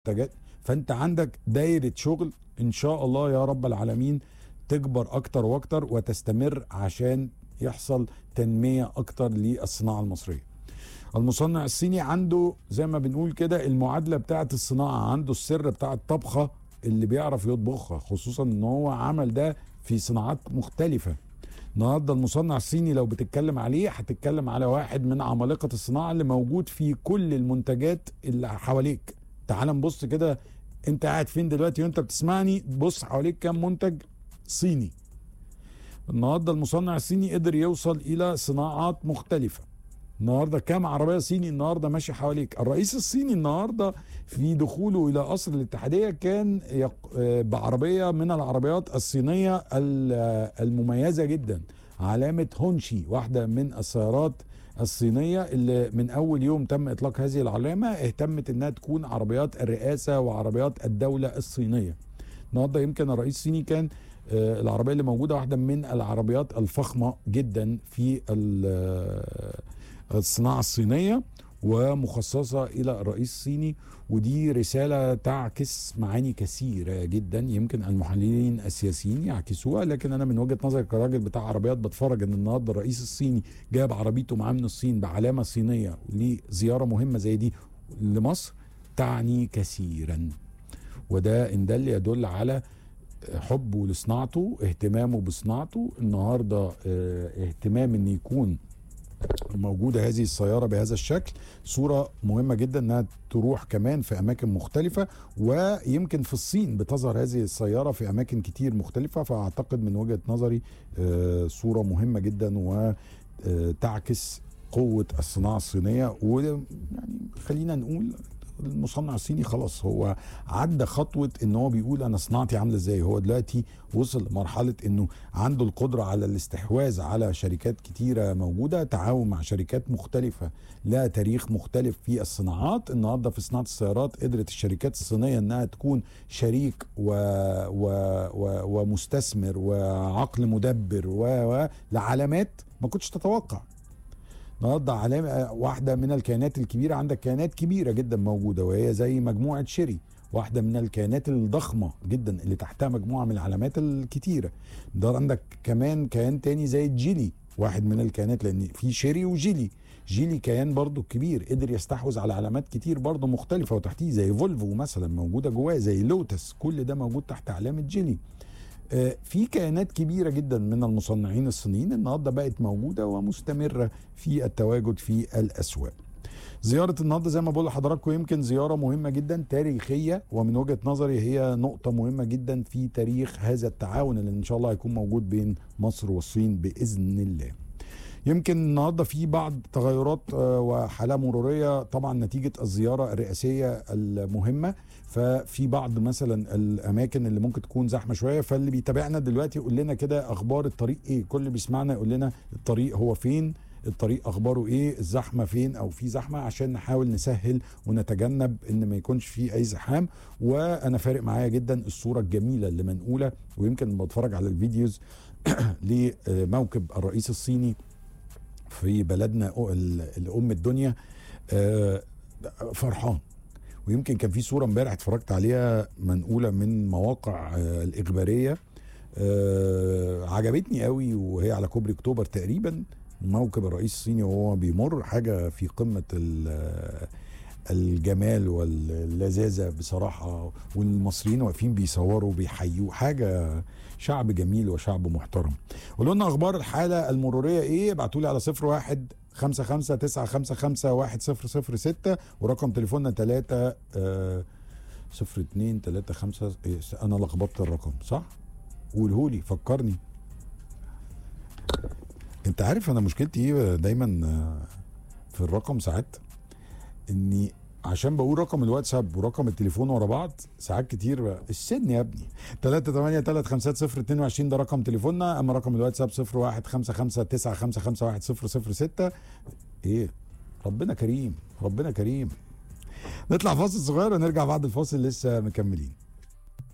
منتجات. فانت عندك دايره شغل ان شاء الله يا رب العالمين تكبر اكتر واكتر وتستمر عشان يحصل تنميه اكتر للصناعه المصريه. المصنع الصيني عنده زي ما بنقول كده المعادله بتاعه الصناعه، عنده السر بتاع الطبخه اللي بيعرف يطبخها، خصوصا ان هو عمل ده في صناعات مختلفه. النهارده المصنع الصيني لو بتتكلم عليه هتتكلم على واحد من عمالقه الصناعه اللي موجود في كل المنتجات اللي حواليك. تعال نبص كده، انت قاعد فين دلوقتي وانت بتسمعني؟ بص حواليك كام منتج صيني. النهارده المصنع الصيني قدر يوصل الى صناعات مختلفه. النهارده كام عربيه صيني النهارده ماشي حواليك؟ الرئيس الصيني النهارده في دخوله الى قصر الاتحاديه كان بعربيه من العربيات الصينيه المميزه جدا، علامه هونشي، واحده من السيارات الصينيه اللي من اول يوم تم اطلاق هذه العلامه اهتمت انها تكون عربيات الرئاسه وعربيات الدوله الصينيه. النهارده يمكن الرئيس الصيني كان العربيه اللي موجوده واحده من العربيات الفخمه جدا في الصناعه الصينيه ومخصصه الى الرئيس الصيني، ودي رساله تعكس معاني كثيره جدا يمكن المحللين السياسيين يعكسوها، لكن انا من وجهه نظري كراجل بتاع عربيات بتفرج ان النهارده الرئيس الصيني جاب عربيته معاه من الصين بعلامه صينيه لزياره مهمه زي دي لمصر تعني كثيرا. وده ان دل يدل على حبه لصناعته، اهتمامه بصناعته. النهارده اهتمام ان يكون موجودة هذه السيارة بهذا الشكل صورة مهمة جدا انها تروح كمان في اماكن مختلفة، ويمكن في الصين بتظهر هذه السيارة في اماكن كتير مختلفة. فاعتقد من وجهة نظري صورة مهمة جدا وتعكس قوة الصناعة الصينية. ويعني خلينا نقول المصنع الصيني خلاص هو عدى خطوه ان هو بيقول انا صناعتي عامله ازاي. هو دلوقتي وصل لمرحله انه عنده القدره على الاستحواذ على شركات كتيره موجوده، تعاون مع شركات مختلفه لها تاريخ مختلف في الصناعات. النهارده في صناعه السيارات قدرت الشركات الصينيه انها تكون شريك ومستثمر وعقل مدبر لعلامات ما كنتش تتوقع. النهارده علامه واحده من الكيانات الكبيره، عندك كيانات كبيره جدا موجوده وهي زي مجموعه شيري، واحده من الكيانات الضخمه جدا اللي تحتها مجموعه من العلامات الكتيره. ده عندك كمان كيان تاني زي جيلي، واحد من الكيانات، لان في شيري وجيلي. جيلي كيان برضو كبير قدر يستحوذ على علامات كتير برضو مختلفه وتحتيه، زي فولفو مثلا موجوده جواه، زي لوتس، كل ده موجود تحت علامه جيلي. في كيانات كبيرة جدا من المصنعين الصينيين النهاردة بقت موجودة ومستمرة في التواجد في الأسواق. زيارة النهاردة زي ما بقول لحضراتكم يمكن زيارة مهمة جدا تاريخية، ومن وجهة نظري هي نقطة مهمة جدا في تاريخ هذا التعاون اللي إن شاء الله هيكون موجود بين مصر والصين بإذن الله. يمكن النهارده في بعض تغيرات وحالة مرورية طبعا نتيجة الزيارة الرئاسية المهمة، ففي بعض مثلا الاماكن اللي ممكن تكون زحمه شويه. فاللي بيتابعنا دلوقتي يقول لنا كده اخبار الطريق ايه، كل اللي بيسمعنا يقول لنا الطريق هو فين، الطريق اخباره ايه، الزحمه فين او في زحمه، عشان نحاول نسهل ونتجنب ان ما يكونش في اي زحام. وانا فارق معايا جدا الصوره الجميله اللي منقوله، ويمكن بتفرج على الفيديوز لموكب الرئيس الصيني في بلدنا الام الدنيا، فرحان. ويمكن كان في صوره امبارح اتفرجت عليها منقوله من مواقع الاخباريه عجبتني قوي، وهي على كوبري اكتوبر تقريبا، موكب الرئيس الصيني وهو بيمر، حاجه في قمه الجمال واللذاذه بصراحه، والمصريين واقفين بيصوروا وبيحيوه، حاجه شعب جميل وشعب محترم. قولوا لنا اخبار الحاله المروريه ايه، ابعتوا لي على 01 55 955 1006 ورقم تليفوننا 3 02 35. انا لخبطت الرقم صح؟ قولهولي فكرني. انت عارف انا مشكلتي ايه دايما في الرقم ساعات؟ اني عشان بقول رقم الواتساب ورقم التليفون ورا بعض ساعات كتير السن يا ابني. 3835022 ده رقم تليفوننا، اما رقم الواتساب 01 55 955 1006. ايه، ربنا كريم ربنا كريم. نطلع فاصل صغير ونرجع بعد الفاصل لسه مكملين.